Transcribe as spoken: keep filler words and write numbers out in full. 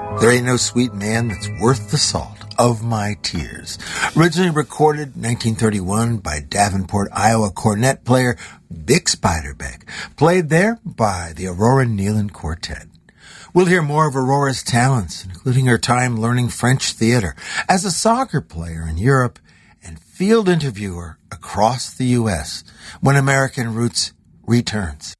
There Ain't No Sweet Man That's Worth the Salt of My Tears. Originally recorded in nineteen thirty-one by Davenport, Iowa cornet player Bix Beiderbecke. Played there by the Aurora Nealon Quartet. We'll hear more of Aurora's talents, including her time learning French theater as a soccer player in Europe and field interviewer across the U S when American Roots returns.